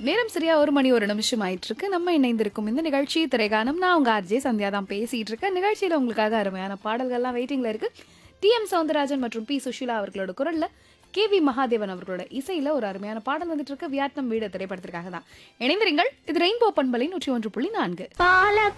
நேரம் சரியா 1 மணி 1 நிமிஷம் ஆயிட்டு இருக்கு. நம்ம இணைந்திருக்கும் இந்த நிகழ்ச்சி திரைகானம். நான் உங்க ஆர்ஜே சந்தியா தான் பேசிட்டு இருக்கேன். நிகழ்ச்சியில உங்களுக்காக அருமையான பாடல்கள்லாம் வெயிட்டிங்ல இருக்கு. டி.எம். சௌந்தரராஜன் மற்றும் பி. சுஷீலா அவர்களோட குரல்ல கே.வி. மகாதேவன் அவர்களோட இசையில ஒரு அருமையான பாடல் வந்துட்டு இருக்கு. வியட்நாம் வீடு திரைப்படத்திற்காக தான். இணைந்திருங்கள். இது ரெயின்போ பண்பலை 101.4.